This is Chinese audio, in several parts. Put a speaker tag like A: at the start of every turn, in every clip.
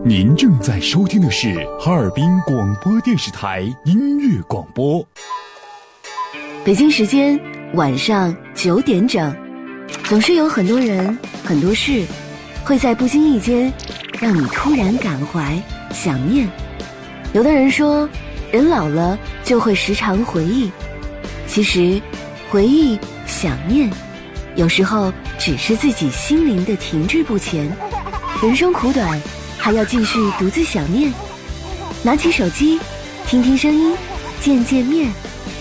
A: 您正在收听的是哈尔滨广播电视台音乐广播。
B: 北京时间晚上9点整，总是有很多人、很多事，会在不经意间让你突然感怀、想念。有的人说，人老了就会时常回忆，其实回忆、想念，有时候只是自己心灵的停滞不前。人生苦短，还要继续独自想念。拿起手机，听听声音，见见面。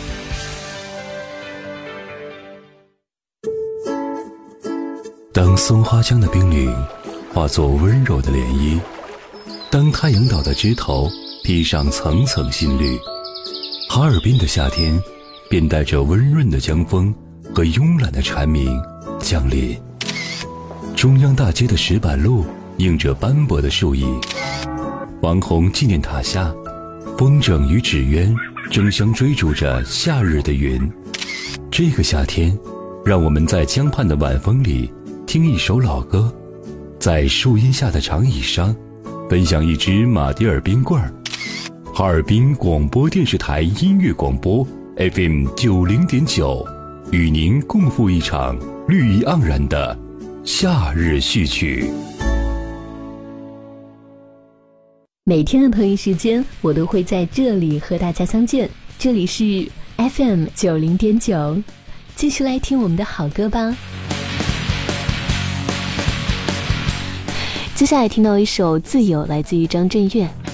C: 当松花江的冰凌化作温柔的涟漪，当太阳岛的枝头披上层层新绿，哈尔滨的夏天便带着温润的江风和慵懒的蝉鸣降临。中央大街的石板路映着斑驳的树影，王洪纪念塔下，风筝与纸鸢争相追逐着夏日的云。这个夏天，让我们在江畔的晚风里听一首老歌，在树荫下的长椅上分享一支马迭尔冰棍儿。哈尔滨广播电视台音乐广播 FM 90.9，与您共赴一场绿意盎然的夏日序曲。
D: 每天的同一时间，我都会在这里和大家相见。这里是 FM 90.9，继续来听我们的好歌吧。接下来听到一首《自由》，来自于张震岳。